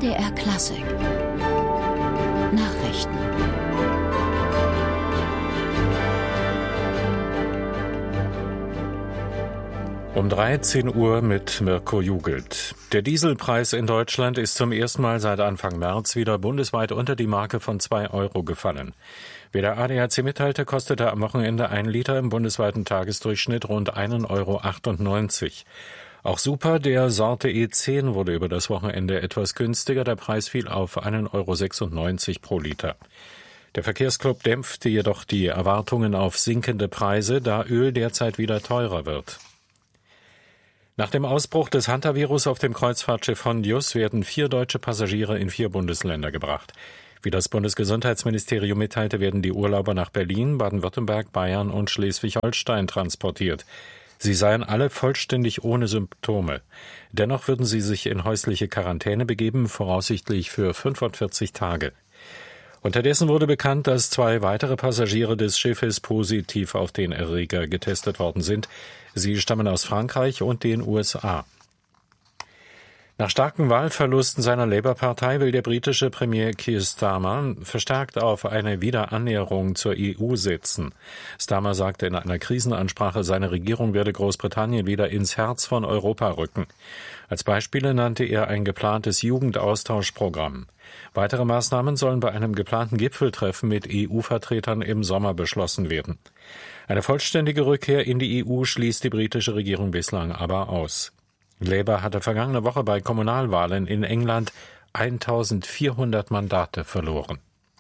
MDR Klassik Nachrichten. Um 13 Uhr mit Mirko Jugelt. Der Dieselpreis in Deutschland ist zum ersten Mal seit Anfang März wieder bundesweit unter die Marke von 2 Euro gefallen. Wie der ADAC mitteilte, kostete am Wochenende ein Liter im bundesweiten Tagesdurchschnitt rund 1,98 Euro. Auch Super der Sorte E10 wurde über das Wochenende etwas günstiger. Der Preis fiel auf 1,96 Euro pro Liter. Der Verkehrsclub dämpfte jedoch die Erwartungen auf sinkende Preise, da Öl derzeit wieder teurer wird. Nach dem Ausbruch des Hantavirus auf dem Kreuzfahrtschiff Hondius werden 4 deutsche Passagiere in 4 Bundesländer gebracht. Wie das Bundesgesundheitsministerium mitteilte, werden die Urlauber nach Berlin, Baden-Württemberg, Bayern und Schleswig-Holstein transportiert. Sie seien alle vollständig ohne Symptome. Dennoch würden sie sich in häusliche Quarantäne begeben, voraussichtlich für 45 Tage. Unterdessen wurde bekannt, dass 2 weitere Passagiere des Schiffes positiv auf den Erreger getestet worden sind. Sie stammen aus Frankreich und den USA. Nach starken Wahlverlusten seiner Labour-Partei will der britische Premier Keir Starmer verstärkt auf eine Wiederannäherung zur EU setzen. Starmer sagte in einer Krisenansprache, seine Regierung werde Großbritannien wieder ins Herz von Europa rücken. Als Beispiele nannte er ein geplantes Jugendaustauschprogramm. Weitere Maßnahmen sollen bei einem geplanten Gipfeltreffen mit EU-Vertretern im Sommer beschlossen werden. Eine vollständige Rückkehr in die EU schließt die britische Regierung bislang aber aus. Labour hatte vergangene Woche bei Kommunalwahlen in England 1400 Mandate verloren.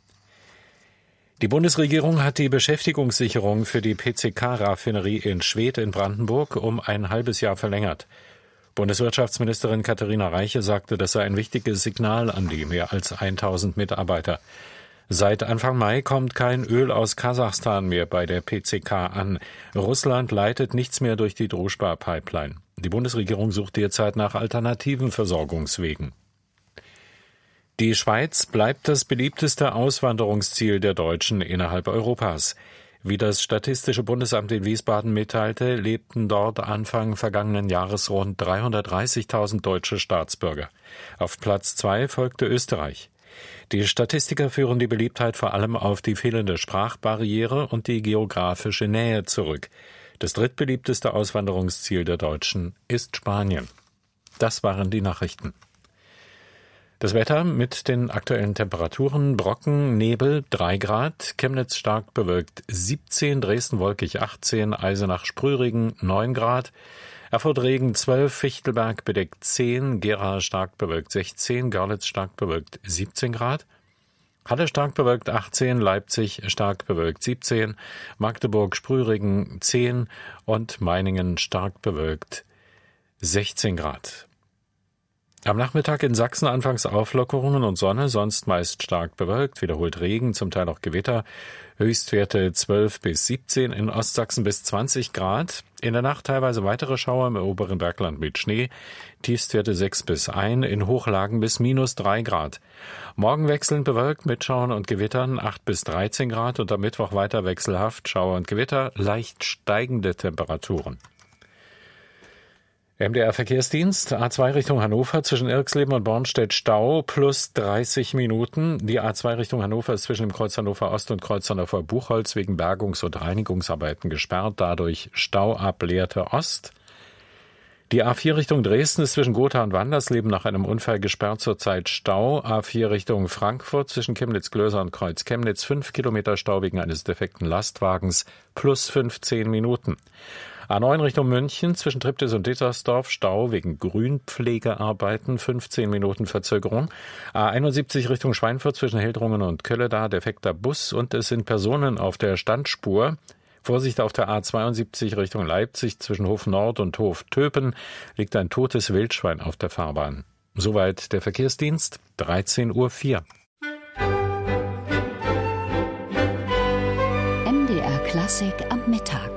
Die Bundesregierung hat die Beschäftigungssicherung für die PCK-Raffinerie in Schwedt in Brandenburg um ein halbes Jahr verlängert. Bundeswirtschaftsministerin Katharina Reiche sagte, das sei ein wichtiges Signal an die mehr als 1000 Mitarbeiter. Seit Anfang Mai kommt kein Öl aus Kasachstan mehr bei der PCK an. Russland leitet nichts mehr durch die Družba-Pipeline. Die Bundesregierung sucht derzeit nach alternativen Versorgungswegen. Die Schweiz bleibt das beliebteste Auswanderungsziel der Deutschen innerhalb Europas. Wie das Statistische Bundesamt in Wiesbaden mitteilte, lebten dort Anfang vergangenen Jahres rund 330.000 deutsche Staatsbürger. Auf Platz 2 folgte Österreich. Die Statistiker führen die Beliebtheit vor allem auf die fehlende Sprachbarriere und die geografische Nähe zurück. Das drittbeliebteste Auswanderungsziel der Deutschen ist Spanien. Das waren die Nachrichten. Das Wetter mit den aktuellen Temperaturen: Brocken, Nebel 3 Grad, Chemnitz stark bewölkt 17, Dresden wolkig 18, Eisenach Sprühregen 9 Grad, Erfurt Regen 12, Fichtelberg bedeckt 10, Gera stark bewölkt 16, Görlitz stark bewölkt 17 Grad, Halle stark bewölkt 18, Leipzig stark bewölkt 17, Magdeburg Sprühregen 10 und Meiningen stark bewölkt 16 Grad. Am Nachmittag in Sachsen anfangs Auflockerungen und Sonne, sonst meist stark bewölkt, wiederholt Regen, zum Teil auch Gewitter. Höchstwerte 12 bis 17, in Ostsachsen bis 20 Grad. In der Nacht teilweise weitere Schauer im oberen Bergland mit Schnee. Tiefstwerte 6 bis 1, in Hochlagen bis -3 Grad. Morgen wechselnd bewölkt mit Schauern und Gewittern 8 bis 13 Grad und am Mittwoch weiter wechselhaft Schauer und Gewitter, leicht steigende Temperaturen. MDR Verkehrsdienst, A2 Richtung Hannover, zwischen Irxleben und Bornstedt Stau, plus 30 Minuten. Die A2 Richtung Hannover ist zwischen dem Kreuz Hannover Ost und Kreuz Hannover Buchholz wegen Bergungs- und Reinigungsarbeiten gesperrt, dadurch Stau ab Lehrte Ost. Die A4 Richtung Dresden ist zwischen Gotha und Wandersleben nach einem Unfall gesperrt, zurzeit Stau. A4 Richtung Frankfurt zwischen Chemnitz-Glöser und Kreuz Chemnitz 5 Kilometer Stau wegen eines defekten Lastwagens, plus 15 Minuten. A9 Richtung München zwischen Triptis und Dittersdorf Stau wegen Grünpflegearbeiten, 15 Minuten Verzögerung. A71 Richtung Schweinfurt zwischen Heldrungen und Kölleda defekter Bus und es sind Personen auf der Standspur. Vorsicht auf der A72 Richtung Leipzig zwischen Hof Nord und Hof Töpen liegt ein totes Wildschwein auf der Fahrbahn. Soweit der Verkehrsdienst, 13:04 Uhr. MDR Klassik am Mittag.